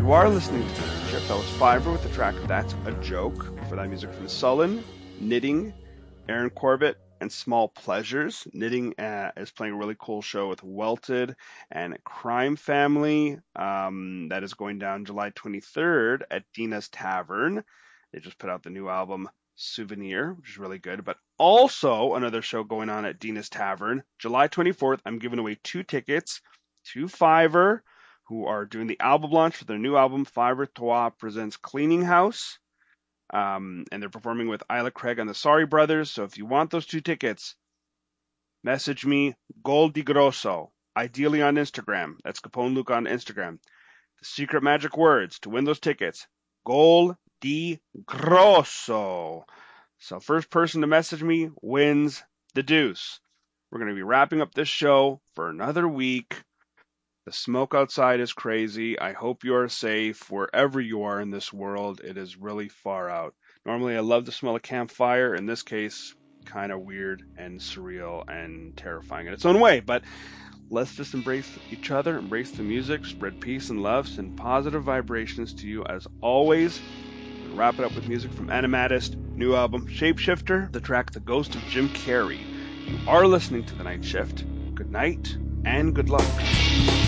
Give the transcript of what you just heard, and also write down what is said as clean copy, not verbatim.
You are listening to The Shift. That was Fiverr with the track That's a Joke. For that music from Sullen, Knitting, Aaron Corbett, and Small Pleasures. Knitting is playing a really cool show with Welted and Crime Family. That is going down July 23rd at Dina's Tavern. They just put out the new album Souvenir, which is really good. But also another show going on at Dina's Tavern. July 24th, I'm giving away 2 tickets to Fiverr, who are doing the album launch for their new album, Fiverr Trois presents Cleaning House. And they're performing with Isla Craig and the Sorry Brothers. So if you want those 2 tickets, message me Gol Di Grosso, ideally on Instagram. That's Capone Luke on Instagram. The secret magic words to win those tickets, Gol Di Grosso. So first person to message me wins the deuce. We're going to be wrapping up this show for another week. The smoke outside is crazy. I hope you are safe wherever you are in this world. It is really far out. Normally, I love the smell of campfire. In this case, kind of weird and surreal and terrifying in its own way. But let's just embrace each other, embrace the music, spread peace and love, send positive vibrations to you as always. We'll wrap it up with music from Animatist, new album Shapeshifter, the track The Ghost of Jim Carrey. You are listening to The Night Shift. Good night and good luck.